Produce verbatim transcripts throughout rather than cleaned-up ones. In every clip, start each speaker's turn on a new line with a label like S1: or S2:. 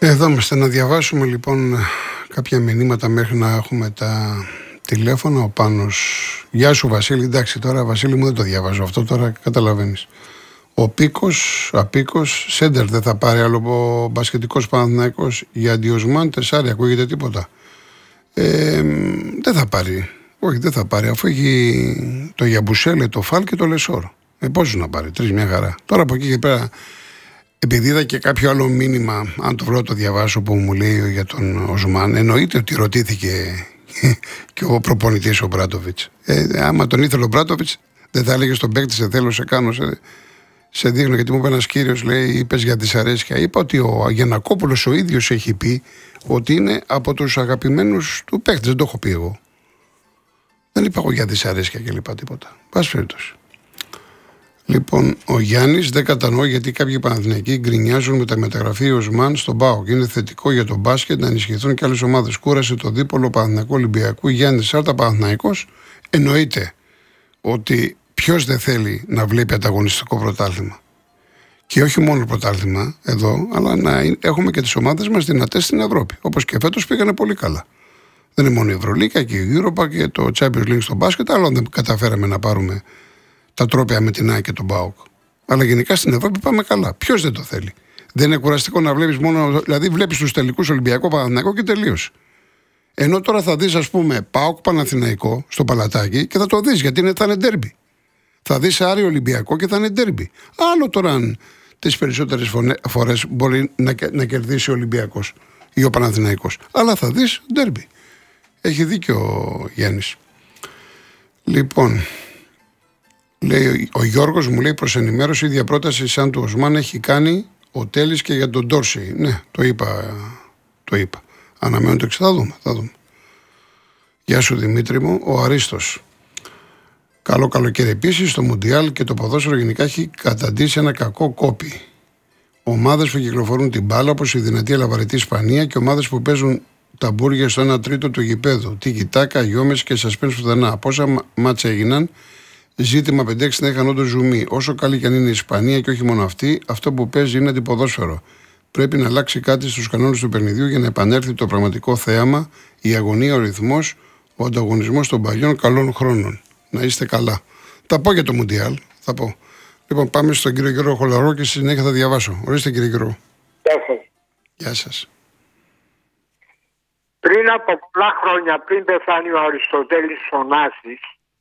S1: Εδώ είμαστε να διαβάσουμε λοιπόν κάποια μηνύματα μέχρι να έχουμε τα τηλέφωνα. Ο Πάνος. Γεια σου Βασίλη. Εντάξει τώρα Βασίλη μου δεν το διαβάζω αυτό τώρα, καταλαβαίνεις. Ο Πίκος, Απίκος, Σέντερ δεν θα πάρει άλλο ο μπασκετικός Παναθηναϊκός για Αντιοσμάν, Τεσάρι, ακούγεται τίποτα. Ε, δεν θα πάρει. Όχι, δεν θα πάρει. Αφού έχει το Γιαμπουσέλε, το Φάλ και το Λεσόρ. Ε, πόσους να πάρει, τρεις μια χαρά. Τώρα από εκεί και πέρα, επειδή είδα και κάποιο άλλο μήνυμα, αν το βρω το διαβάσω, που μου λέει για τον Οσμάν, εννοείται ότι ρωτήθηκε και ο προπονητής ο Μπράτοβιτς. Ε, άμα τον ήθελε ο Μπράτοβιτς, δεν θα έλεγε στον παίκτη, σε θέλω, σε κάνω, σε, σε δείχνω. Γιατί μου είπε ένας κύριος, λέει, είπες για δυσαρέσκεια. Είπα ότι ο Αγενακόπουλος ο ίδιος έχει πει ότι είναι από τους αγαπημένους του παίκτες. Δεν το έχω πει εγώ. Δεν είπα εγώ για δυσαρέσκεια και λοιπά τίποτα. Πας περιπτώσει. Λοιπόν, ο Γιάννης δεν κατανοώ γιατί κάποιοι Παναθηναϊκοί γκρινιάζουν με τα μεταγραφή Οσμάν στον ΠΑΟΚ. Είναι θετικό για τον μπάσκετ να ενισχυθούν και άλλες ομάδες. Κούρασε το δίπολο Παναθηναϊκού Ολυμπιακού. Γιάννης Σάρτα Παναθηναϊκός. Εννοείται ότι ποιος δεν θέλει να βλέπει ανταγωνιστικό πρωτάθλημα. Και όχι μόνο πρωτάθλημα εδώ, αλλά να έχουμε και τις ομάδες μας δυνατές στην Ευρώπη. Όπως και φέτος πήγανε πολύ καλά. Δεν είναι μόνο η Ευρωλίκα και η Europa και το Champions League στο μπάσκετ, αλλά δεν καταφέραμε να πάρουμε τα τρόπαια με την ΑΕΚ και τον ΠΑΟΚ. Αλλά γενικά στην Ευρώπη πάμε καλά. Ποιος δεν το θέλει. Δεν είναι κουραστικό να βλέπεις μόνο. Δηλαδή, βλέπεις τους τελικούς Ολυμπιακό Παναθηναϊκό και τελείωσε. Ενώ τώρα θα δεις, ας πούμε, ΠΑΟΚ Παναθηναϊκό στο Παλατάκι και θα το δεις γιατί είναι, θα είναι ντέρμπι. Θα δεις Άρη Ολυμπιακό και θα είναι ντέρμπι. Άλλο τώρα αν τις περισσότερες φορές μπορεί να, να κερδίσει ο Ολυμπιακός ή ο Παναθηναϊκός. Αλλά θα δεις ντέρμπι. Έχει δίκιο ο Γιάννης. Λοιπόν. Λέει, ο Γιώργος μου λέει προς ενημέρωση, η ίδια πρόταση σαν του Οσμάν έχει κάνει ο Τέλης και για τον Ντόρση. Ναι, το είπα. Το είπα. Αναμένω το εξή. Θα δούμε, θα δούμε. Γεια σου Δημήτρη μου. Ο Αρίστος. Καλό καλοκαίρι επίσης. Το Μουντιάλ και το ποδόσφαιρο γενικά έχει καταντήσει ένα κακό κόπι. Ομάδες που κυκλοφορούν την μπάλα όπως η δυνατή αλλά βαρετή Ισπανία και ομάδες που παίζουν τα μπούργια στο ένα τρίτο του γηπέδου. Τίκι τάκα, γιόμες και σασπένς πουθενά. Πόσα μάτσα έγιναν. Ζήτημα πέντε έξι να είχαν όντως ζουμί. Όσο καλή και αν είναι η Ισπανία και όχι μόνο αυτή, αυτό που παίζει είναι αντιποδόσφαιρο. Πρέπει να αλλάξει κάτι στους κανόνες του παιχνιδιού για να επανέλθει το πραγματικό θέαμα, η αγωνία, ο ρυθμός, ο ανταγωνισμός των παλιών καλών χρόνων. Να είστε καλά. Θα πω για το Μουντιάλ. Θα πω. Λοιπόν, πάμε στον κύριο Γιώργο Χολαρό και στη συνέχεια θα διαβάσω. Ορίστε κύριε Γιώργο.
S2: Γεια σας.
S1: Γεια σας.
S2: Πριν από πολλά χρόνια, πριν πεθάνει ο Αριστοτέλης Ωνάσης,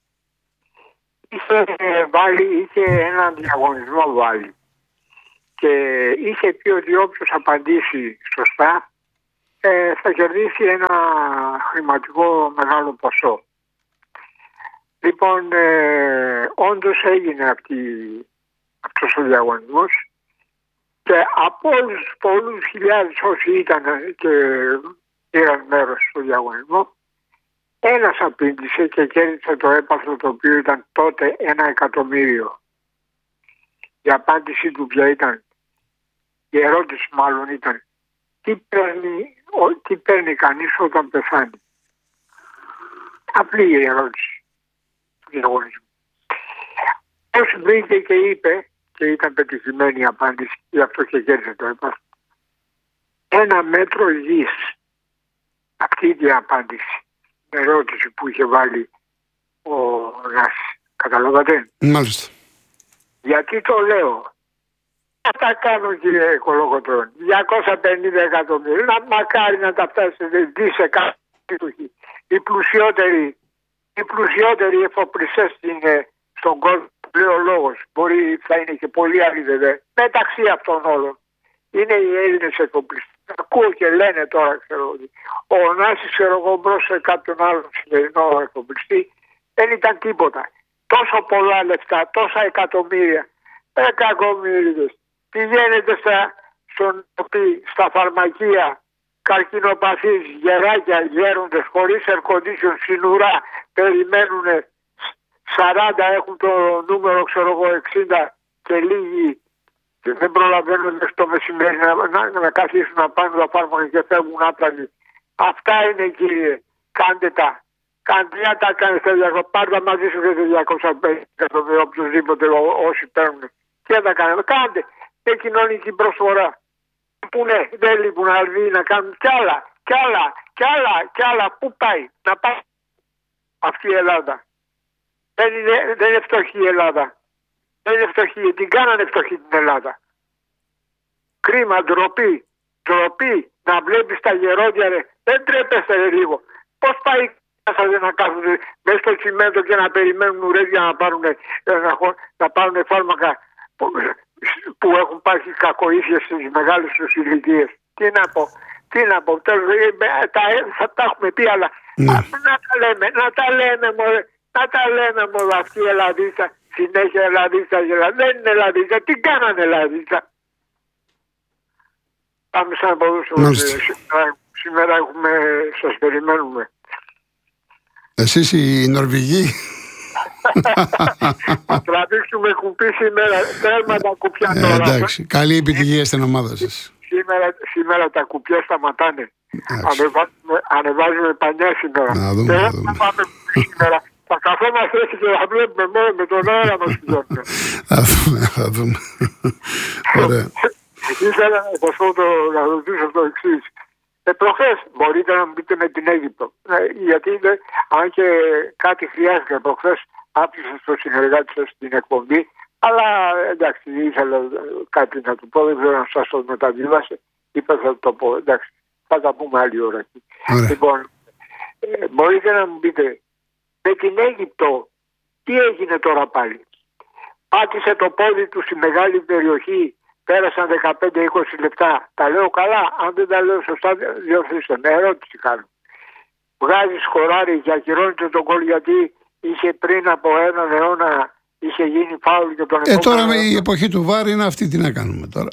S2: είχε βάλει, είχε έναν διαγωνισμό βάλει και είχε πει ότι όποιος απαντήσει σωστά ε, θα κερδίσει ένα χρηματικό μεγάλο ποσό. Λοιπόν, ε, όντως έγινε αυτή, αυτός ο διαγωνισμός και από όλους τους πολλούς χιλιάδες όσοι ήταν και πήραν μέρος στο διαγωνισμό, ένας απήντησε και κέρδισε το έπαθλο το οποίο ήταν τότε ένα εκατομμύριο. Η απάντησή του ποια ήταν, η ερώτηση μάλλον ήταν, τι παίρνει, τι παίρνει κανείς όταν πεθάνει. Απλή η ερώτηση του διαγωνισμού. Όσοι βρήκε και είπε, και ήταν πετυχημένη η απάντηση, γι' αυτό και κέρδισε το έπαθλο, ένα μέτρο γης. Αυτή η απάντηση. Ερώτηση που είχε βάλει ο Νάσης. Καταλάβατε.
S1: Μάλιστα.
S2: Γιατί το λέω. Θα τα κάνω κύριε Κολοκοτρώνη. διακόσια πενήντα εκατομμύρια. Να μακάρι να τα φτάσετε δισεκατομμύρια. Οι πλουσιότεροι, οι πλουσιότεροι εφοπλιστές είναι στον κόσμο. Λέω λόγος. Μπορεί θα είναι και πολλοί άλλοι βέβαια. Μεταξύ αυτών όλων. Είναι οι Έλληνες εφοπλιστές. Ακούω και λένε τώρα, ξέρω ότι ο Νάσης, ξέρω εγώ, μπρος σε κάποιον άλλον σημερινό εφοπλιστή, δεν ήταν τίποτα. Τόσο πολλά λεφτά, τόσα εκατομμύρια, εκατομμύριδες. Πηγαίνετε στα, στον, στα φαρμακεία, καρκινοπαθείς, γεράκια, γέροντες, χωρίς air condition, στην ουρά, περιμένουν σαράντα, έχουν το νούμερο, ξέρω εγώ, εξήντα και λίγοι. Και δεν προλαβαίνουν μέχρι το μεσημέρι να, να, να καθίσουν να πάνε τα φάρμακα και φεύγουν άπλαγοι. Αυτά είναι κύριε. Κάντε τα. Κάντε τα κάνετε. Πάρτε μαζί σου και διακόσια πενήντα εκατομμύρια οποιοδήποτε όσοι παίρνουν. Και τα κάνετε. Κάντε. Και κοινωνική προσφορά. λείπουνε, δεν λείπουν άλλοι να κάνουν κι άλλα, κι άλλα, κι άλλα, κι άλλα. Πού πάει, να πάει αυτή η Ελλάδα. Δεν είναι, δεν είναι φτωχή η Ελλάδα. Δεν είναι φτωχή, την κάνανε φτωχή την Ελλάδα. Κρίμα, ντροπή, ντροπή να βλέπεις τα γερόντια, ρε. Δεν τρέπεστε ρε, λίγο. Πώς πάει να κάθονται μέσα στο τσιμέντο και να περιμένουν ουρές για να πάρουν, να, να πάρουν φάρμακα που, που έχουν πάρει κακοήθειες στις μεγάλες τους ηλικίες. Τι να πω, τι να πω, τα, θα τα έχουμε πει, αλλά
S1: ναι.
S2: να τα λέμε, να τα λέμε μωρέ, να τα λέμε μωρέ, αυτή η Ελλαδίτσα, συνέχεια Ελλαδίτσα, δεν είναι Ελλαδίτσα, τι κάνανε Ελλαδίτσα. Πάμε σαν ποδόσφαιρο. Σήμερα, σήμερα έχουμε, σας περιμένουμε.
S1: Εσείς οι Νορβηγοί.
S2: Θα τραβήξουμε κουπί σήμερα. Τέρμα τα κουπιά
S1: ε,
S2: τώρα.
S1: Εντάξει. Καλή επιτυχία στην ομάδα σας.
S2: Σήμερα, σήμερα τα κουπιά σταματάνε. Ανεβάζουμε, ανεβάζουμε πανιά σήμερα.
S1: Να δούμε.
S2: Δεν
S1: να δούμε.
S2: θα πάμε σήμερα. Θα καθόμαστε έτσι και θα βλέπουμε μόνο με τον αέρα μας.
S1: Θα δούμε, θα δούμε. Ωραία.
S2: Ήθελα να σας πω το, να ρωτήσω το εξής. Ε, προχθές μπορείτε να μου πείτε με την Αίγυπτο. Ε, γιατί ε, αν και κάτι χρειάζεται προχθές, άφησα στο συνεργάτη σας στην εκπομπή. Αλλά εντάξει, ήθελα κάτι να του πω, δεν ξέρω αν σας το μεταβίβασε. Είπα θα το πω, εντάξει, θα τα πούμε άλλη ώρα. Λοιπόν, ε, μπορείτε να μου πείτε, με την Αίγυπτο τι έγινε τώρα πάλι. Πάτησε το πόδι του στη μεγάλη περιοχή. Πέρασαν δεκαπέντε με είκοσι λεπτά. Τα λέω καλά. Αν δεν τα λέω σωστά, διορθώστε με. Ερώτηση κάνω. Βγάζει σκοράρι και ακυρώνεται τον γκολ γιατί είχε πριν από έναν αιώνα είχε γίνει φάουλ και τον
S1: Ε, τώρα με η εποχή του Βάρ είναι αυτή, τι να κάνουμε τώρα.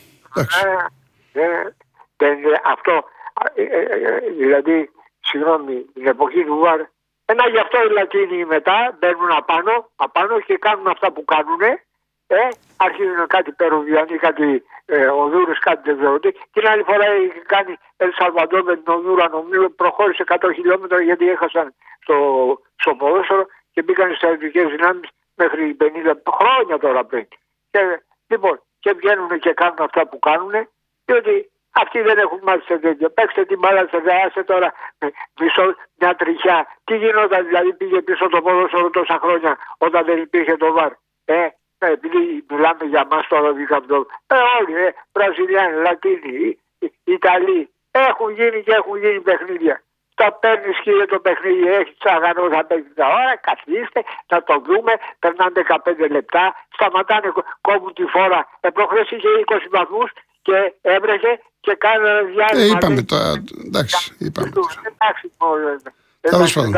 S2: Ε, ε, δεν είναι αυτό. Ε, ε, ε, δηλαδή, συγγνώμη, την εποχή του Βάρ. Ένα γι' αυτό οι Λατίνοι μετά μπαίνουν απάνω, απάνω και κάνουν αυτά που κάνουν. Ε, αρχίζουν κάτι Περουβιανοί, κάτι ε, Ονδούρες, κάτι δεν ξέρω τι. Την άλλη φορά έχει κάνει Ελ Σαλβαντόρ με την Ονδούρα, νομίζω προχώρησε εκατό χιλιόμετρα γιατί έχασαν στο, στο ποδόσφαιρο και μπήκαν στις στρατιωτικές δυνάμεις μέχρι πενήντα χρόνια τώρα πριν. Και, λοιπόν, και βγαίνουν και κάνουν αυτά που κάνουν, διότι αυτοί δεν έχουν μάθει σε τέτοιο. Παίξτε την μπάλα σε δεάσε τώρα με μισό, μια τριχιά. Τι γινόταν, δηλαδή πήγε πίσω το ποδόσφαιρο τόσα χρόνια όταν δεν υπήρχε το βαρ. Ε, επειδή μιλάμε για μας τώρα βγήκαμε το... Ε, όλοι, ε, Βραζιλιάνοι, Λατίνοι, Ιταλοί, έχουν γίνει και έχουν γίνει παιχνίδια. Τα παίρνεις κύριε το παιχνίδι, έχει τσαγανό, θα παίξει τα ώρα, καθίστε, θα το δούμε, περνάνε δεκαπέντε λεπτά, σταματάνε, κόβουν τη φόρα. Ε, προχθές είχε είκοσι βαθμούς και έβρεχε και κάνανε διάλειμμα.
S1: Ε, είπαμε τώρα, εντάξει, είπαμε.
S2: Εντάξει,
S1: τέλος πάντων.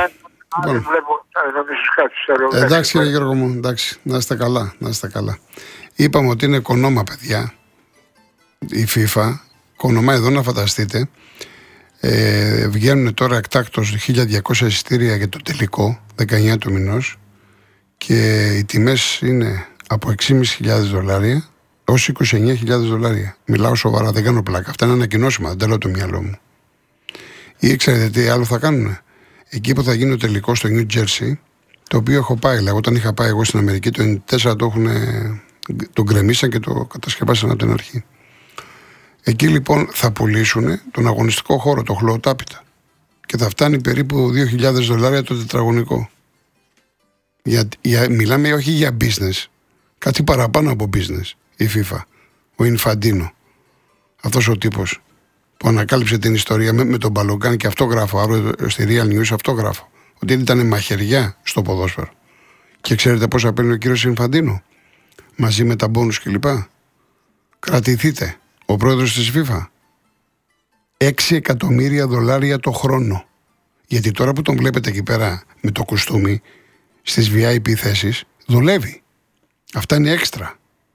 S1: Εντάξει κύριε Γιώργο μου, εντάξει, να είστε καλά, να είστε καλά. Είπαμε ότι είναι κονόμα παιδιά, η FIFA, κονομά εδώ να φανταστείτε. Ε, βγαίνουν τώρα εκτάκτως χίλια διακόσια εισιτήρια για το τελικό, δεκαεννιά του μηνός, και οι τιμές είναι από έξι χιλιάδες πεντακόσια δολάρια ως είκοσι εννιά χιλιάδες δολάρια. Μιλάω σοβαρά, δεν κάνω πλάκα. Αυτά είναι ανακοινώσιμα, δεν τα λέω το μυαλό μου. Ή ξέρετε τι άλλο θα κάνουνε. Εκεί που θα γίνει ο τελικός στο New Jersey, το οποίο έχω πάει, δηλαδή, όταν είχα πάει εγώ στην Αμερική το ενενήντα τέσσερα το έχουν, τον γκρεμίσαν και το κατασκευάσαν από την αρχή. Εκεί λοιπόν θα πουλήσουν τον αγωνιστικό χώρο, το χλωοτάπητα. Και θα φτάνει περίπου δύο χιλιάδες δολάρια το τετραγωνικό. Για, για, μιλάμε όχι για business, κάτι παραπάνω από business η FIFA. Ο Ινφαντίνο, αυτός ο τύπος που ανακάλυψε την ιστορία με, με τον Μπαλογκάν, και αυτό γράφω, αύριο στη Real News αυτό γράφω, ότι ήταν μαχαιριά στο ποδόσφαιρο. Και ξέρετε πόσα παίρνει ο κύριος Ινφαντίνο μαζί με τα μπόνους κλπ. Κρατηθείτε. Ο πρόεδρος της FIFA. έξι εκατομμύρια δολάρια το χρόνο. Γιατί τώρα που τον βλέπετε εκεί πέρα με το κουστούμι στις βι άι πι θέσεις, δουλεύει. Αυτά είναι έξτρα.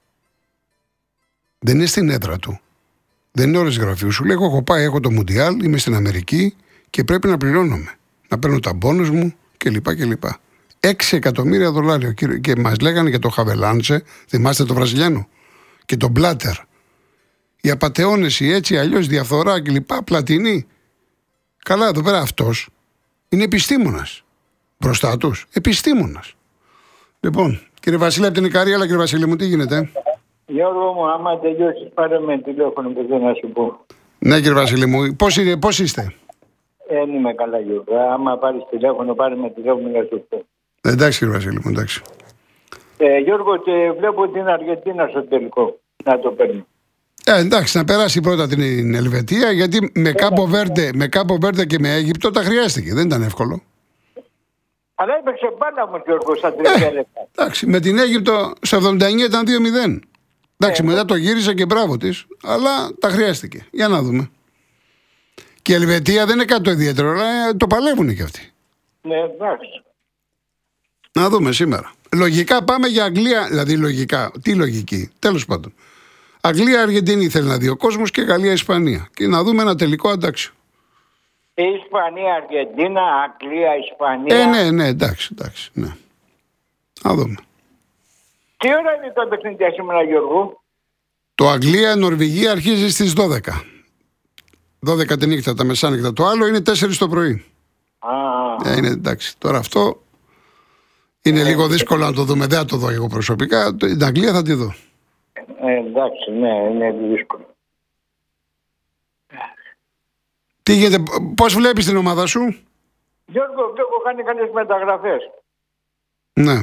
S1: Δεν είναι στην έδρα του. Δεν είναι ώρες γραφείου. Σου λέει: εγώ έχω πάει, έχω το Μουντιάλ, είμαι στην Αμερική και πρέπει να πληρώνομαι. Να παίρνω τα μπόνους μου κλπ. κλπ. έξι εκατομμύρια δολάρια. Και μας λέγανε για το Χαβελάντσε, θυμάστε το Βραζιλιάνο, και τον Μπλάτερ. Οι απατεώνες, οι έτσι αλλιώς διαφθορά κλπ. Πλατινή. Καλά, εδώ πέρα αυτός είναι επιστήμονας. Μπροστά τους, επιστήμονας. Λοιπόν, κύριε Βασίλη από την Ικαρία, αλλά κύριε Βασίλη μου, τι γίνεται?
S3: Γιώργο μου, άμα τελειώσεις πάρε με τηλέφωνο που θέλω να σου πω.
S1: Ναι κύριε Βασίλη μου, πώς, είναι, πώς είστε?
S3: Δεν είμαι καλά Γιώργο. Άμα πάρεις τηλέφωνο πάρε με τηλέφωνο να σου πω.
S1: Εντάξει κύριε Βασίλη μου, εντάξει.
S3: Ε, Γιώργο, και βλέπω την Αργεντίνα στο τελικό να το παίρνει.
S1: Ε, εντάξει, να περάσει πρώτα την Ελβετία, γιατί με Κάπο Βέρντε, με Κάπο Βέρντε και με Αίγυπτο τα χρειάστηκε. Δεν ήταν εύκολο.
S3: Αλλά έπαιξε μπάλα μου Γιώργο στα τελευταία λεπτά.
S1: Εντάξει, με την Αίγυπτο στο εβδομήντα εννιά ήταν δύο μηδέν. Εντάξει, ε, μετά το γύρισε και μπράβο της, αλλά τα χρειάστηκε. Για να δούμε. Και η Ελβετία δεν είναι κάτι το ιδιαίτερο, αλλά το παλεύουν και αυτοί.
S3: Ναι, εντάξει.
S1: Να δούμε σήμερα. Λογικά πάμε για Αγγλία, δηλαδή λογικά. Τι λογική, τέλος πάντων. Αγγλία-Αργεντινή θέλει να δει ο κόσμος και Γαλλία-Ισπανία. Και να δούμε ένα τελικό αντάξιο.
S3: Ισπανία, Αργεντίνα, Αγγλία, Ισπανία.
S1: Ε, ναι, ναι, εντάξει, εντάξει. Ναι. Να δούμε.
S3: Τι ώρα είναι το παιχνίδι σήμερα, Γιώργο?
S1: Το Αγγλία-Νορβηγία αρχίζει στις δώδεκα. δώδεκα τη νύχτα, τα μεσάνυχτα. Το άλλο είναι τέσσερις το πρωί.
S3: Α,
S1: ε, είναι εντάξει. Τώρα αυτό είναι ε, λίγο δύσκολο να το δούμε. Δεν θα το δω εγώ προσωπικά. Την Αγγλία θα τη δω.
S3: Ε, εντάξει, ναι, είναι δύσκολο.
S1: Τι γίνεται, πώς βλέπεις την ομάδα σου?
S3: Γιώργο, έχω κάνει καλές μεταγραφές.
S1: Ναι.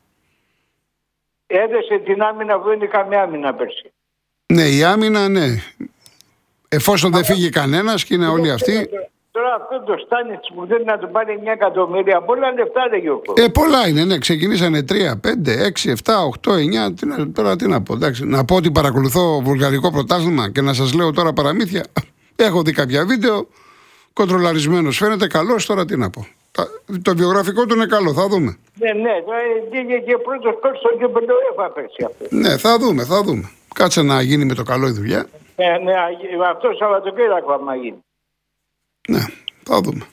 S3: Έδεσε την άμυνα που είναι καμία άμυνα πέρσι.
S1: Ναι, η άμυνα, ναι. Εφόσον δεν φύγει κανένας και είναι όλοι αυτοί.
S3: Τώρα αυτό το Στάνιτς που θέλει να του πάρει εννιά εκατομμύρια, πολλά λεφτά λέει Γιώργο.
S1: Ε, πολλά είναι, ναι. Ξεκινήσανε τρία, πέντε, έξι, επτά, οκτώ, εννιά. Τι να, τώρα τι να πω, εντάξει. Να πω ότι παρακολουθώ βουλγαρικό πρωτάθλημα και να σας λέω τώρα παραμύθια. Έχω δει κάποια βίντεο. Κοντρολαρισμένος φαίνεται, καλός, τώρα τι να πω. Το βιογραφικό του είναι καλό, θα δούμε.
S3: Ναι, ναι, πήγε και πρώτος κόλ στο κύπελλο UEFA πέρσι αυτό.
S1: Ναι, θα δούμε, θα δούμε. Κάτσε να γίνει με το καλό η δουλειά.
S3: Ναι, ναι, αυτό το Σαββατοκύριακο άμα γίνει.
S1: Ναι, θα δούμε.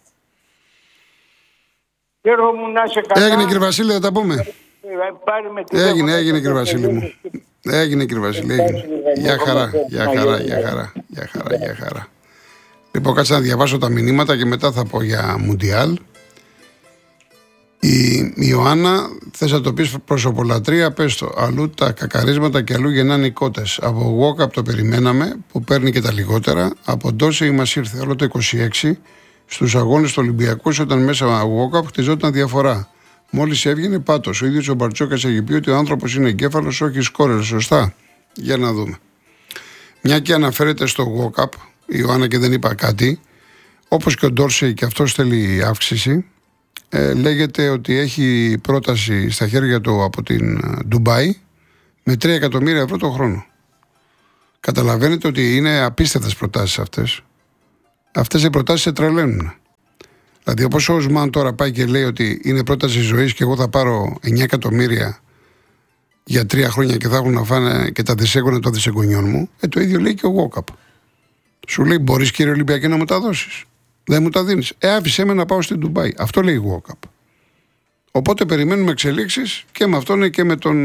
S3: Γιώργο μου, να σε καλά.
S1: Έγινε κύριε Βασίλη, θα τα πούμε. Έγινε, έγινε κύριε Βασίλη μου. Έγινε κύριε Βασίλη, έγινε. Για χαρά, για χαρά, για χαρά, για χαρά, για χαρά. Λοιπόν, κάτσε να διαβάσω τα μηνύματα και μετά θα πω για Μουντιάλ. Η Ιωάννα, θες να το πεις προσωπολατρία, πες το. Αλλού τα κακαρίσματα και αλλού γεννάνε οι κότες. Από Walkup το περιμέναμε, που παίρνει και τα λιγότερα. Από Ντόση μας ήρθε όλο το είκοσι έξι. Στους αγώνες του Ολυμπιακού, όταν μέσα Walkup χτιζόταν διαφορά. Μόλις έβγαινε πάτος. Ο ίδιος ο Μπαρτσόκας έχει πει ότι ο άνθρωπος είναι εγκέφαλος, όχι σκόρερ. Σωστά. Για να δούμε. Μια και αναφέρεται στο Walkup, η Ιωάννα, και δεν είπα κάτι, όπως και ο Ντόρσεϊ, και αυτός θέλει αύξηση. Ε, λέγεται ότι έχει πρόταση στα χέρια του από την Ντουμπάι με τρία εκατομμύρια ευρώ το χρόνο. Καταλαβαίνετε ότι είναι απίστευτες προτάσεις αυτές. Αυτές οι προτάσεις σε τρελαίνουν. Δηλαδή, όπως ο Οσμάν τώρα πάει και λέει ότι είναι πρόταση ζωής και εγώ θα πάρω εννιά εκατομμύρια για τρία χρόνια και θα έχουν να φάνε και τα δισέγγωνα των δισεγγονιών μου, ε, το ίδιο λέει και ο Walkup. Σου λέει, μπορείς κύριε Ολυμπιακέ να μου τα δώσεις? Δεν μου τα δίνεις. Ε, άφησέ με να πάω στην Ντουμπάι. Αυτό λέει η Walkup. Οπότε περιμένουμε εξελίξεις και με αυτόν και με τον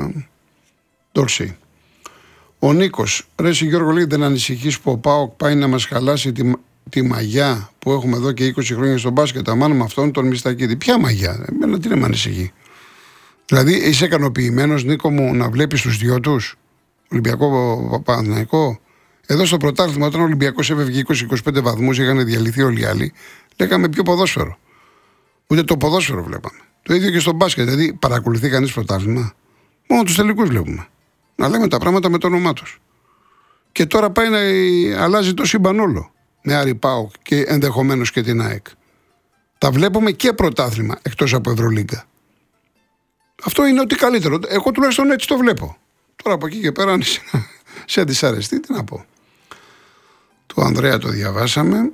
S1: Ντόρσεϊ. Ο Νίκος, ρε εσύ Γιώργο, λέει, δεν ανησυχείς που ο ΠΑΟΚ πάει να μας χαλάσει τη, τη μαγιά που έχουμε εδώ και είκοσι χρόνια στο μπάσκετ? Αμάν με αυτόν τον Μιστακίδη. Ποια μαγιά? Εμένα τι να με ανησυχεί. Δηλαδή, είσαι ικανοποιημένος, Νίκο μου, να βλέπεις τους δυο τους, Ολυμπιακό Παναθηναϊκό? Εδώ στο πρωτάθλημα, όταν ο Ολυμπιακός έφευγε είκοσι με είκοσι πέντε βαθμούς, είχαν διαλυθεί όλοι οι άλλοι, λέγαμε πιο ποδόσφαιρο. Ούτε το ποδόσφαιρο βλέπαμε. Το ίδιο και στο μπάσκετ. Δηλαδή, παρακολουθεί κανείς πρωτάθλημα? Μόνο τους τελικούς βλέπουμε. Να λέμε τα πράγματα με το όνομά τους. Και τώρα πάει να αλλάζει το σύμπαν όλο. Με Άρη ΠΑΟΚ και ενδεχομένως και την ΑΕΚ. Τα βλέπουμε και πρωτάθλημα εκτός από Ευρωλίγκα. Αυτό είναι ό,τι καλύτερο. Εγώ τουλάχιστον έτσι το βλέπω. Τώρα από εκεί και πέρα, αν σε δυσαρεστεί, τι να πω. Του Ανδρέα το διαβάσαμε.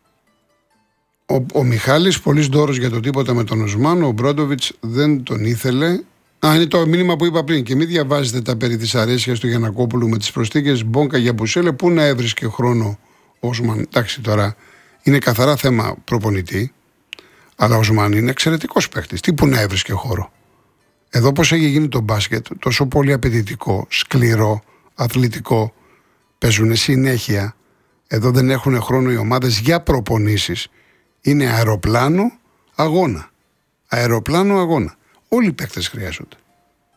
S1: Ο, ο Μιχάλης, πολύς δώρος για το τίποτα με τον Οσμάν. Ο Μπρόντοβιτς δεν τον ήθελε. Α, είναι το μήνυμα που είπα πριν. Και μην διαβάζετε τα περί της αρέσιας του Γιαννακόπουλου με τις προσθήκες Μπόνκα για Μπουσέλε. Πού να έβρισκε χρόνο ο Οσμάν? Εντάξει, τώρα είναι καθαρά θέμα προπονητή. Αλλά ο Οσμάν είναι εξαιρετικός παίχτης. Τι που να έβρισκε χώρο? Εδώ πώς έχει γίνει το μπάσκετ, τόσο πολύ απαιτητικό, σκληρό, αθλητικό, παίζουν συνέχεια. Εδώ δεν έχουν χρόνο οι ομάδες για προπονήσεις. Είναι αεροπλάνο, αγώνα. Αεροπλάνο, αγώνα. Όλοι οι παίκτες χρειάζονται.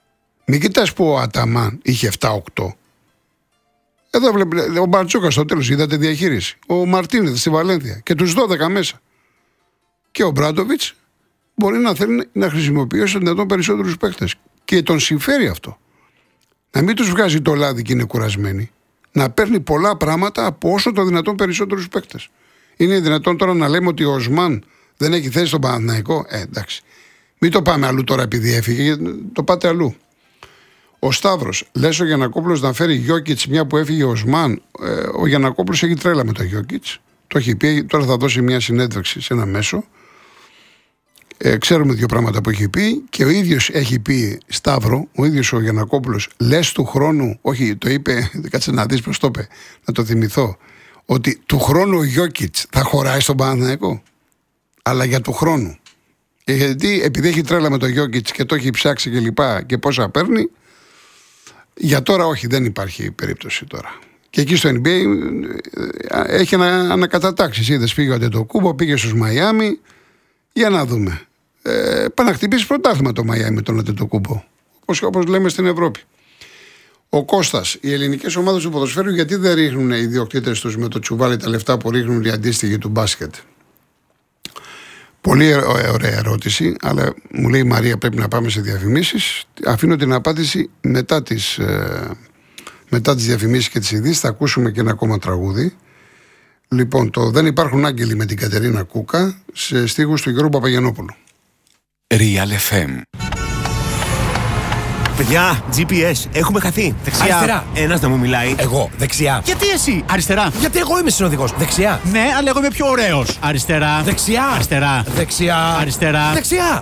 S1: Μην κοιτάς που ο Αταμάν είχε επτά οκτώ. Εδώ βλέπετε, ο Μπαρτζόκα στο τέλος, είδατε διαχείριση. Ο Μαρτίνεθ στη Βαλένθια και τους δώδεκα μέσα. Και ο Μπράντοβιτς μπορεί να θέλει να χρησιμοποιήσει όσο δυνατόν περισσότερους παίκτες. Και τον συμφέρει αυτό. Να μην τους βγάζει το λάδι και είναι κουρασμένοι. Να παίρνει πολλά πράγματα από όσο το δυνατόν περισσότερους παίκτες. Είναι δυνατόν τώρα να λέμε ότι ο Οσμάν δεν έχει θέση στον Παναθηναϊκό? Ε, εντάξει. Μην το πάμε αλλού τώρα επειδή έφυγε, το πάτε αλλού. Ο Σταύρος, λες ο Γιαννακόπουλος να φέρει Γιόκιτς μια που έφυγε ο Οσμάν. Ε, ο Γιαννακόπουλος έχει τρέλα με τον Γιόκιτς. Το έχει πει, τώρα θα δώσει μια συνέντευξη σε ένα μέσο. Ε, ξέρουμε δύο πράγματα που έχει πει και ο ίδιος έχει πει, Σταύρο, ο ίδιος ο Γιαννακόπουλος, λες του χρόνου, όχι το είπε, κάτσε να δεις πώς το είπε, να το θυμηθώ, ότι του χρόνου ο Γιόκιτς θα χωράει στον Παναθηναϊκό. Αλλά για του χρόνου. Γιατί επειδή έχει τρέλα με τον Γιόκιτς και το έχει ψάξει και λοιπά και πόσα παίρνει, για τώρα όχι, δεν υπάρχει περίπτωση τώρα. Και εκεί στο N B A έχει ανακατατάξεις. Είδες, πήγε ο Αντετοκούμπο, πήγε στους Μαϊάμι. Για να δούμε. Ε, Πάνε να χτυπήσει πρωτάθλημα το Μαϊάμι με τον Αντετοκούμπο. Όπως, όπως λέμε στην Ευρώπη. Ο Κώστας, οι ελληνικές ομάδες του ποδοσφαίρου γιατί δεν ρίχνουν οι ιδιοκτήτες τους με το τσουβάλι τα λεφτά που ρίχνουν οι αντίστοιχοι του μπάσκετ? Πολύ ωραία ερώτηση, αλλά μου λέει η Μαρία πρέπει να πάμε σε διαφημίσεις. Αφήνω την απάντηση μετά τις, ε, μετά τις διαφημίσεις και τις ειδήσεις. Θα ακούσουμε και ένα ακόμα τραγούδι. Λοιπόν, το «Δεν υπάρχουν άγγελοι» με την Κατερίνα Κούκα σε στίχους του Γιώργου Παπαγιαννόπουλου.
S4: Real εφ εμ.
S5: Παιδιά, τζι πι ες, έχουμε χαθεί. Δεξιά.
S6: Αριστερά.
S5: Ένας να μου μιλάει.
S6: Εγώ, δεξιά.
S5: Γιατί εσύ?
S6: Αριστερά.
S5: Γιατί εγώ είμαι συνοδηγός. Δεξιά.
S6: Ναι, αλλά εγώ είμαι πιο ωραίος. Αριστερά.
S5: Δεξιά.
S6: Αριστερά.
S5: Δεξιά.
S6: Αριστερά.
S5: Δεξιά.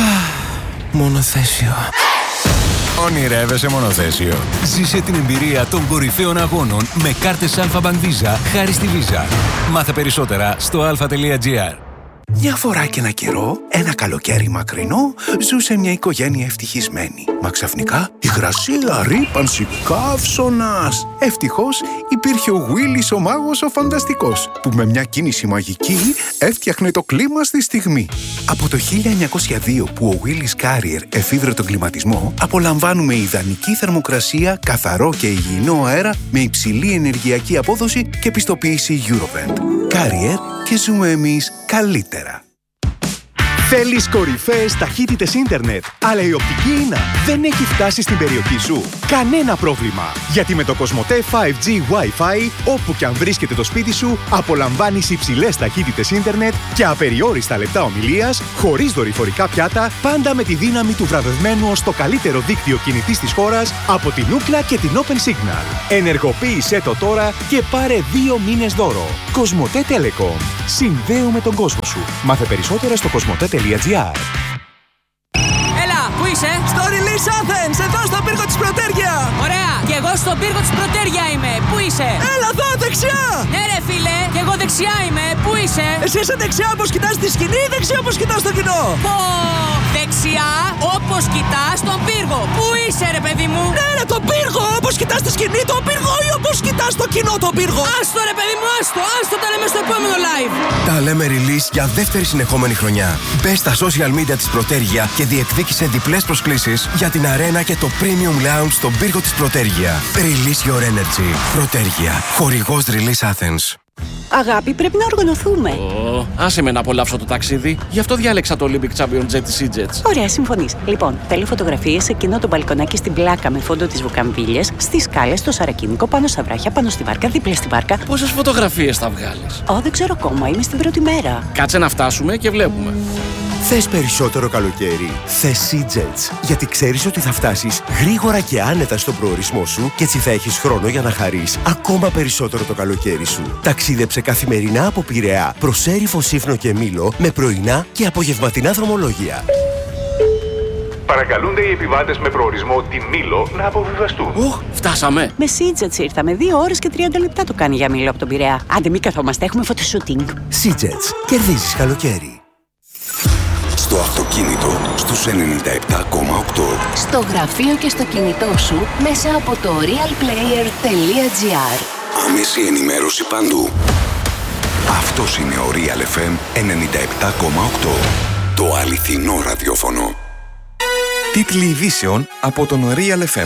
S5: Μονοθέσιο.
S4: Ονειρεύεσαι μονοθέσιο? Ζήσε την εμπειρία των κορυφαίων αγώνων με κάρτες Alpha Bank Visa χάρη στη Visa. Μάθε περισσότερα στο αλφα τελεία τζι άρ.
S7: Μια φορά και ένα καιρό, ένα καλοκαίρι μακρινό, ζούσε μια οικογένεια ευτυχισμένη. Μα ξαφνικά υγρασία, ρύπανση, καύσωνας. Ευτυχώς υπήρχε ο Γουίλις ο μάγος ο φανταστικός, που με μια κίνηση μαγική έφτιαχνε το κλίμα στη στιγμή. Από το χίλια εννιακόσια δύο που ο Γουίλις Carrier εφήβρε τον κλιματισμό, απολαμβάνουμε ιδανική θερμοκρασία, καθαρό και υγιεινό αέρα με υψηλή ενεργειακή απόδοση και πιστοποίηση Eurovent. Carrier και ζούμε εμείς καλύτερα.
S8: Θέλεις κορυφαίες ταχύτητες ίντερνετ, αλλά η οπτική ίνα δεν έχει φτάσει στην περιοχή σου? Κανένα πρόβλημα, γιατί με το Κοσμοτέ φάιβ τζι Wi-Fi, όπου και αν βρίσκεται το σπίτι σου, απολαμβάνεις υψηλές ταχύτητες ίντερνετ και απεριόριστα λεπτά ομιλίας, χωρίς δορυφορικά πιάτα, πάντα με τη δύναμη του βραβευμένου ως το καλύτερο δίκτυο κινητής της χώρας από την Ookla και την Open Signal. Ενεργοποίησέ το τώρα και πάρε δύο μήνες δώρο. Κοσμοτέ Telecom. Συνδέουμε τον κόσμο σου. Μάθε περισσότερα στο κοσμοτέ τελεία τζι άρ.
S9: Έλα, πού είσαι?
S10: Στο Release Athens, εδώ στον πύργο της Πρωτέρια.
S9: Ωραία, και εγώ στον πύργο της Πρωτέρια είμαι. Πού είσαι?
S10: Έλα εδώ, δεξιά.
S9: Ναι ρε φίλε, και εγώ δεξιά είμαι. Πού είσαι?
S10: Εσύ είσαι δεξιά όπως κοιτάς τη σκηνή ή δεξιά όπως κοιτάς το κοινό?
S9: Πω, δεξιά όπως κοιτάς τον πύργο. Πού είσαι ρε παιδί μου?
S10: Ναι ρε, τον πύργο, όπως κοιτάς τη σκηνή τον πύργο ή όπως κοιτάς το κοινό τον πύργο?
S9: Άστο ρε παιδί μου, άστο, άστο, τα λέμε στο επόμενο live.
S11: Τα λέμε Release για δεύτερη συνεχόμενη χρονιά. Μπες στα social media της Πρωτέρια και διεκδίκησε διπλές προσκλήσεις για την αρένα και το Premium Lounge στον πύργο της Πρωτέρια. Release your energy. Πρωτέρια. Χορηγός Release Athens.
S12: Αγάπη, πρέπει να οργανωθούμε.
S13: Oh, άσε με να απολαύσω το ταξίδι. Γι' αυτό διάλεξα το Olympic Champion Jet της E-Jets.
S12: Ωραία, συμφωνείς. Λοιπόν, θέλω φωτογραφίες σε εκείνο το μπαλκονάκι στην πλάκα με φόντο τις βουκαμβίλιες, στις σκάλες, στο Σαρακίνικο, πάνω στα βράχια, πάνω στη βάρκα, δίπλα στη βάρκα.
S13: Πόσες φωτογραφίες θα βγάλεις?
S12: Ω, δεν ξέρω ακόμα. Είμαι στην πρώτη μέρα.
S13: Κάτσε να φτάσουμε και βλέπουμε.
S8: Θες περισσότερο καλοκαίρι? Θες E-Jets. Γιατί ξέρεις ότι θα φτάσεις γρήγορα και άνετα στον προορισμό σου και έτσι θα έχεις χρόνο για να χαρείς ακόμα περισσότερο το καλοκαίρι σου. Ταξίδεψε καθημερινά από Πειραιά προς Έριφο, Σύφνο και Μήλο με πρωινά και απογευματινά δρομολόγια.
S14: Παρακαλούνται οι επιβάτες με προορισμό τη Μήλο να αποβιβαστούν.
S13: Οχ, φτάσαμε.
S12: Με E-Jets ήρθαμε. Δύο ώρες και τριάντα λεπτά το κάνει για Μήλο από τον Πειραιά. Άντε, μην καθόμαστε, έχουμε φωτοσούτινγκ.
S8: E-Jets. Κερδίζεις καλοκαίρι.
S15: Στο αυτοκίνητο στους ενενήντα επτά κόμμα οκτώ.
S16: Στο γραφείο και στο κινητό σου μέσα από το real player τελεία τζι άρ.
S15: Άμεση ενημέρωση παντού. Αυτός είναι ο Real εφ εμ ενενήντα επτά κόμμα οκτώ. Το αληθινό ραδιόφωνο.
S17: Τίτλοι ειδήσεων από τον Real εφ εμ.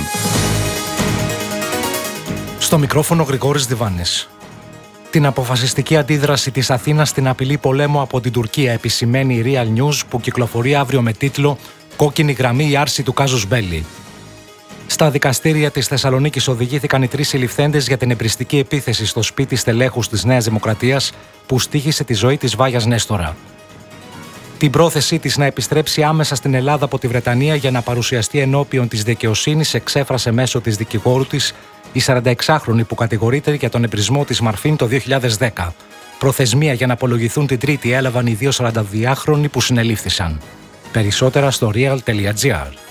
S18: Στο μικρόφωνο Γρηγόρης Διβάνης. Την αποφασιστική αντίδραση της Αθήνας στην απειλή πολέμου από την Τουρκία επισημαίνει η Real News, που κυκλοφορεί αύριο με τίτλο «Κόκκινη γραμμή, η άρση του κάζους μπέλι». Στα δικαστήρια της Θεσσαλονίκης οδηγήθηκαν οι τρεις συλληφθέντες για την εμπριστική επίθεση στο σπίτι στελέχους της Νέας Δημοκρατίας που στοίχησε τη ζωή της Βάγιας Νέστορα. Την πρόθεσή της να επιστρέψει άμεσα στην Ελλάδα από τη Βρετανία για να παρουσιαστεί ενώπιον της δικαιοσύνης εξέφρασε μέσω της δικηγόρου της η σαρανταεξάχρονη που κατηγορείται για τον επρισμό της Μαρφίν το δύο χιλιάδες δέκα. Προθεσμία για να απολογηθούν την Τρίτη έλαβαν οι δύο σαρανταδυάχρονοι που συνελήφθησαν. Περισσότερα στο real τελεία gr.